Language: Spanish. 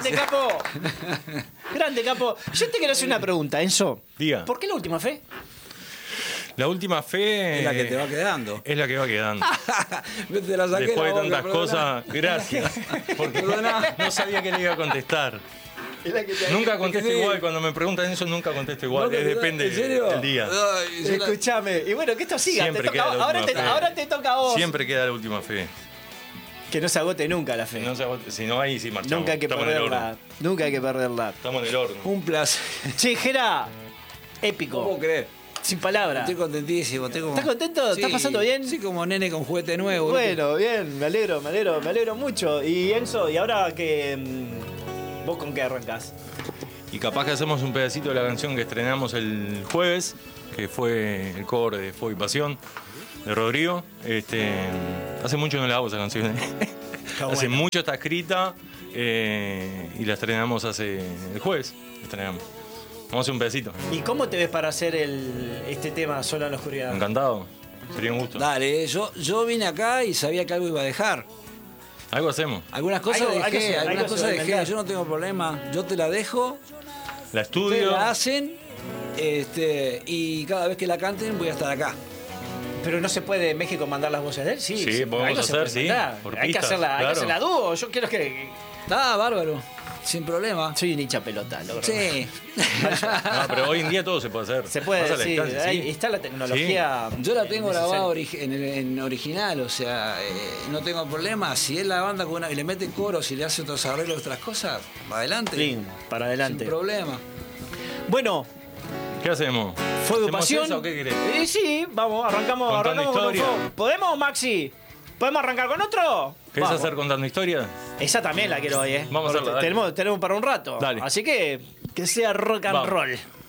Grande, capo. Grande, capo. Yo te quiero hacer una pregunta, Enzo. Diga. ¿Por qué la última fe? La última fe... Es la que te va quedando. Es la que va quedando. Te la saqué Después de la boca, tantas perdona. cosas, gracias. Porque no sabía que le iba a contestar. Nunca contesto Sí. igual. Cuando me preguntan eso, nunca contesto igual. ¿No te- Depende ¿En serio? del día. Ay, yo la- Escúchame. Y bueno, que esto siga. Siempre Te toca queda a vos. la Ahora, última fe. ahora te toca a vos. Siempre queda la última fe. Que no se agote nunca la fe. No se agote- si no, ahí sí marchamos. Nunca hay que Estamos en el perderla. horno. Nunca hay que perderla. Estamos en el horno. Un placer. Che, Jera. ¿Cómo Épico. crees? Sin palabras. Estoy contentísimo. ¿Estás contento? Sí, ¿Estás pasando bien? Sí, como nene con juguete nuevo. ¿viste? Bueno, bien, me alegro mucho. Y Enzo, ¿y ahora que vos con qué arrancás? Y capaz que hacemos un pedacito de la canción que estrenamos el jueves, que fue el cover de Fuego y Pasión, de Rodrigo. Hace mucho no la hago esa canción. Hace mucho está escrita y la estrenamos el jueves. La estrenamos. Vamos a hacer un pedacito. ¿Y cómo te ves para hacer este tema Solo en la Oscuridad? Encantado. Sería un gusto. Dale, yo vine acá y sabía que algo iba a dejar. Algo hacemos. Algunas cosas Algo- algo dejé, se- algunas algo se cosas va a dejé. inventar. Yo no tengo problema. Yo te la dejo, La ustedes estudio. la hacen y cada vez que la canten voy a estar acá. Pero no se puede en México mandar las voces de él, sí. Sí, podemos algo se hacer, puede sí, mandar. por Hay que pistas, hacerla, hay que claro. hacerla dúo. Yo quiero que. Está bárbaro, sin problema. Soy un hincha pelota, logro. Sí. No, pero hoy en día todo se puede hacer. Se puede, Vas a la sí. distancia, sí. Ahí está la tecnología. Yo la tengo grabada necesaria. en original, o sea, no tengo problema. Si es la banda con y le mete coros y le hace otros arreglos, otras cosas, adelante. Lin, para adelante. Sin problema. Bueno, ¿Qué hacemos? Fuego y ¿Hacemos Pasión. esa o qué querés? Sí, vamos, arrancamos Contando con un historia. fuego. ¿Podemos, Maxi? ¿Podemos arrancar con otro? ¿Querés Vamos. hacer contando historias? Esa también la quiero hoy, ¿eh? Vamos a Porque hacerla, dale. tenemos para un rato. Dale. Así que sea rock and Vamos. roll.